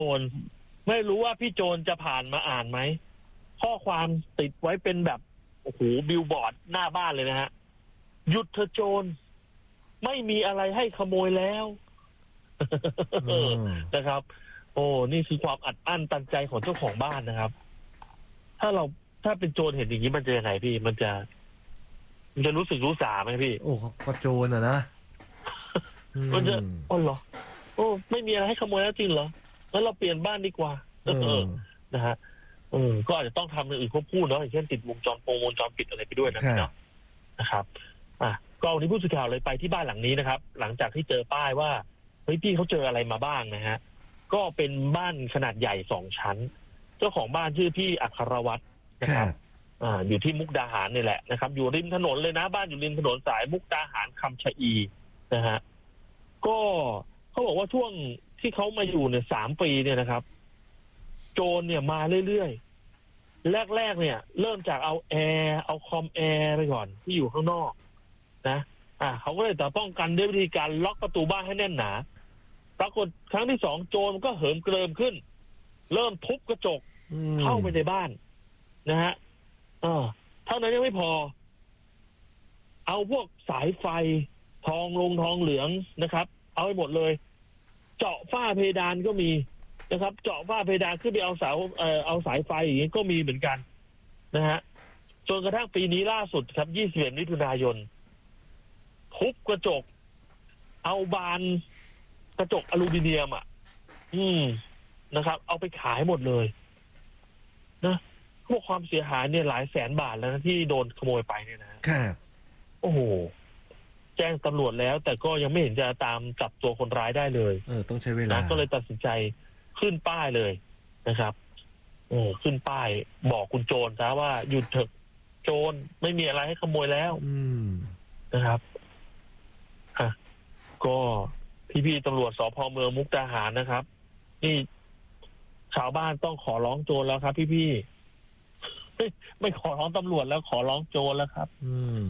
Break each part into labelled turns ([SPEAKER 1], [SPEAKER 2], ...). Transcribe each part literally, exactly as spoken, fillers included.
[SPEAKER 1] โจรไม่รู้ว่าพี่โจรจะผ่านมาอ่านไหมข้อความติดไว้เป็นแบบโอ้โหบิลบอร์ดหน้าบ้านเลยนะฮะหยุดเถอะโจรไม่มีอะไรให้ขโมยแล้วนะครับ โอ้นี่คือความอัดอั้นตันใจของเจ้าของบ้านนะครับ ถ้าเราถ้าเป็นโจรเห็นอย่างนี้มันจะยังไงพี่มันจะมันจะรู้สึกรู้สาไหมพี่
[SPEAKER 2] โอ้ก็โจรอ่ะนะ
[SPEAKER 1] มันจะอ๋อเหรอโอ้ไม่มีอะไรให้ขโมยแล้วจริงเหรองั้นเราเปลี่ยนบ้านดีกว่าเออนะฮะเออก็อาจจะต้องทำอย่างอื่นควบคู่เนาะอย่างเช่นติดวงจรโปรวงจรปิดอะไรไปด้วยนะเนาะนะครับอ่ะก็วันนี้ผู้สื่อข่าวเลยไปที่บ้านหลังนี้นะครับหลังจากที่เจอป้ายว่าเฮ้ยพี่เขาเจออะไรมาบ้างนะฮะก็เป็นบ้านขนาดใหญ่สองชั้นเจ้าของบ้านชื่อพี่อัครวัตรนะครับอ่าอยู่ที่มุกดาหารนี่แหละนะครับอยู่ริมถนนเลยนะบ้านอยู่ริมถนนสายมุกดาหารคำชะอีนะฮะก็เขาบอกว่าช่วงที่เขามาอยู่เนี่ยสามปีเนี่ยนะครับโจรเนี่ยมาเรื่อยๆแรกๆเนี่ยเริ่มจากเอาแอร์เอาคอมแอร์ไปก่อนที่อยู่ข้างนอกนะอ่าเขาก็เลยแต่ป้องกันด้วยวิธีการล็อกประตูบ้านให้แน่นหนาปรากฏครั้งที่สองโจรก็เหิมเกริมขึ้นเริ่มทุบกระจกเข้าไปในบ้านนะฮะเออเท่านั้นยังไม่พอเอาพวกสายไฟทองลงทองเหลืองนะครับเอาไปหมดเลยเจาะฝ้าเพดานก็มีนะครับเจาะฝ้าเพดานขึ้นไปเอาเสาเอ่อเอาสายไฟอย่างนี้ก็มีเหมือนกันนะฮะจนกระทั่งปีนี้ล่าสุดครับยี่สิบเอ็ดมิถุนายนทุบกระจกเอาบานกระจกอลูมิเนียมอ่ะอืมนะครับเอาไปขายหมดเลยนะพวกความเสียหายเนี่ยหลายแสนบาทแล้วนะที่โดนขโมยไปเนี่ยนะครับโอ้โหแจ้งตำรวจแล้วแต่ก็ยังไม่เห็นจะตามจับตัวคนร้ายได้เลย
[SPEAKER 2] เออต้องใช้เวลา
[SPEAKER 1] ก็เลยตัดสินใจขึ้นป้ายเลยนะครับโอ้ขึ้นป้ายบอกคุณโจรซะว่าหยุดเถอะโจรไม่มีอะไรให้ขโมยแล้วนะครับอ่ะก็พี่ๆตำรวจสภ.เมืองมุกดาหารนะครับนี่ชาวบ้านต้องขอร้องโจรแล้วครับพี่ๆไม่ขอร้องตำรวจแล้วขอร้องโจรแล้วครับ
[SPEAKER 2] อืม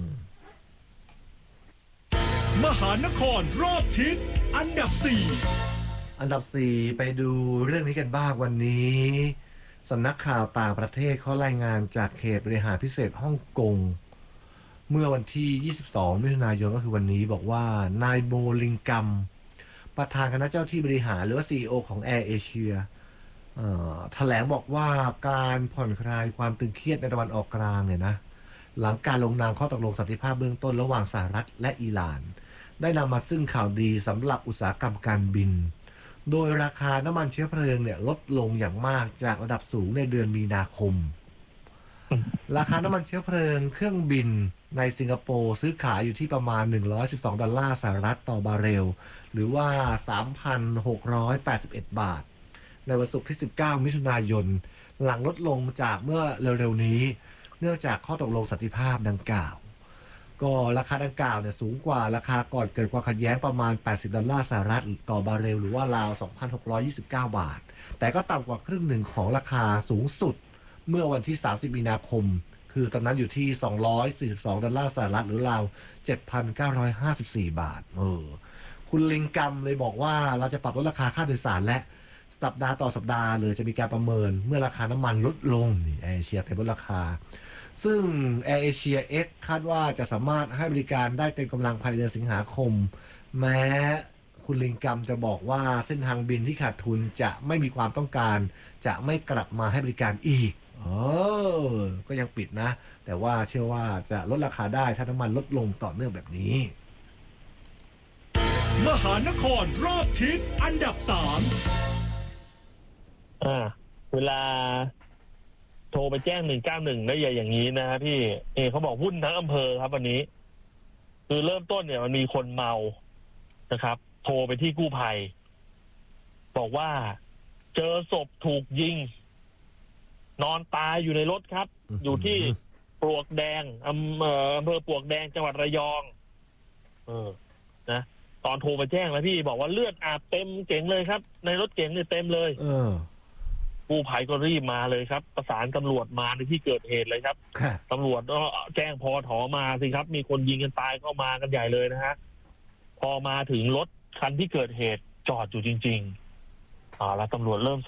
[SPEAKER 3] มหานครรอบทิศอันดับสี่
[SPEAKER 2] อันดับสี่ไปดูเรื่องนี้กันบ้างวันนี้สำนักข่าวต่างประเทศเขารายงานจากเขตบริหารพิเศษฮ่องกงเมื่อวันที่ยี่สิบสองมิถุนายนก็คือวันนี้บอกว่านายโบลิงกัมประธานคณะเจ้าที่บริหารหรือว่า ซี อี โอ ของ Air Asia แถลงบอกว่าการผ่อนคลายความตึงเครียดในตะวันออกกลางเนี่ยนะหลังการลงนามข้อตกลงสันติภาพเบื้องต้นระหว่างสหรัฐและอิหร่านได้นำมาซึ่งข่าวดีสำหรับอุตสาหกรรมการบินโดยราคาน้ำมันเชื้อเพลิงเนี่ยลดลงอย่างมากจากระดับสูงในเดือนมีนาคมราคาน้ำมันเชื้อเพลิงเครื่องบินในสิงคโปร์ซื้อขายอยู่ที่ประมาณหนึ่งร้อยสิบสองดอลลาร์สหรัฐต่อบาร์เรลหรือว่า สามพันหกร้อยแปดสิบเอ็ด บาทในวันศุกร์ที่สิบเก้ามิถุนายนหลังลดลงจากเมื่อเร็วๆนี้เนื่องจากข้อตกลงสันติภาพดังกล่าวก็ราคาดังกล่าวเนี่ยสูงกว่าราคาก่อนเกิดความขัดแย้งประมาณแปดสิบดอลลาร์สหรัฐต่อบาร์เรลหรือว่าราว สองพันหกร้อยยี่สิบเก้า บาทแต่ก็ต่ำกว่าครึ่งหนึ่งของราคาสูงสุดเมื่อวันที่สามสิบมีนาคมคือตอนนั้นอยู่ที่สองร้อยสี่สิบสองดอลลาร์สหรัฐหรือราว เจ็ดพันเก้าร้อยห้าสิบสี่ บาทเออคุณลิงกัมเลยบอกว่าเราจะปรับลดราคาค่าโดยสารและสัปดาห์ต่อสัปดาห์เลยจะมีการประเมินเมื่อราคาน้ำมันลดลงนี่แอร์เอเชียเต็มลดราคาซึ่ง Air Asia X คาดว่าจะสามารถให้บริการได้เต็มกำลังภายในเดือนสิงหาคมแม้คุณลิงกัมจะบอกว่าเส้นทางบินที่ขาดทุนจะไม่มีความต้องการจะไม่กลับมาให้บริการอีกเออก็ยังปิดนะแต่ว่าเชื่อว่าจะลดราคาได้ถ้าน้ำมันลดลงต่อเนื่องแบบนี้
[SPEAKER 3] มหานครรอบทิศอันดับสาม
[SPEAKER 1] อ่าเวลาโทรไปแจ้งหนึ่งเก้าหนึ่งแล้วอย่าอย่างนี้นะพี่เอเขาบอกวุ่นทั้งอำเภอครับวันนี้คือเริ่มต้นเนี่ยมันมีคนเมานะครับโทรไปที่กู้ภัยบอกว่าเจอศพถูกยิงนอนตายอยู่ในรถครับอยู่ที่ปลวกแดงอำเภออำเภอปลวกแดงจังหวัดระยองเออนะตอนโทรไปแจ้งแล้วพี่บอกว่าเลือดอาบเต็มเก๋งเลยครับในรถเก๋งเนี่ยเต็มเลยเออกู้ภัยก็รีบมาเลยครับประสานตำรวจมาในที่เกิดเหตุเลยครับตำรวจก็แจ้งพอถอมาสิครับมีคนยิงกันตายก็มากันใหญ่เลยนะฮะพอมาถึงรถคันที่เกิดเหตุจอดอยู่จริงๆอ่าแล้วตำรวจเริ่ม